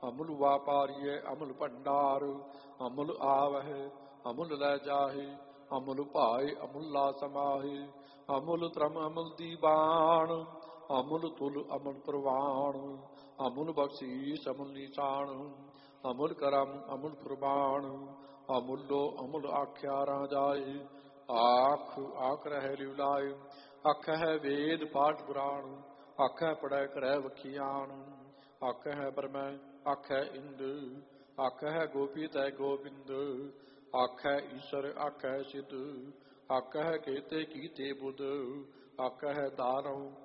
ਅਮੁਲ ਵਾਪਾਰੀਏ ਅਮੁਲ ਭੰਡਾਰ, ਅਮੁਲ ਆਵਹਿ ਅਮੁਲ ਲੈ ਜਾਹੇ, ਅਮੁਲ ਭਾਏ ਅਮੁੱਲਾ ਸਮਾਹੇ, ਅਮੁਲ ਧਰਮ ਅਮੁਲ ਦੀਵਾਨ, ਅਮੁਲ ਤੁਲ ਅਮੁਲ ਪ੍ਰਵਾਨ, ਅਮੁਲ ਬਖਸ਼ੀਸ਼ ਅਮੁਲ ਨਿਸ਼ਾਨ, ਅਮੁਲ ਕਰਮ ਅਮੁਲ ਪ੍ਰਮਾਣ, ਅਮੁੱਲੋ ਅਮੁਲ ਆਖਿਆ ਰਾਜਾਏ, ਆਖ ਆਖ ਰਹਿ ਲਿਵਲਾਏ, ਆਖਹਿ ਵੇਦ ਪਾਠ ਪੁਰਾਣ, ਆਖਹਿ ਪੜੈ ਕਰੈ ਵਖਿਆਣ, ਆਖਹਿ ਬ੍ਰਹਮੈ ਆਖਹਿ ਇੰਦ, ਆਖਹਿ ਗੋਪੀ ਤੈ ਗੋਬਿੰਦ, ਆਖਹਿ ਈਸ਼ਰ ਆਖਹਿ ਸਿੱਧ, ਆਖਹਿ ਕੇਤੇ ਕੀਤੇ ਬੁੱਧ, ਆਖਹਿ ਦਾਨਵ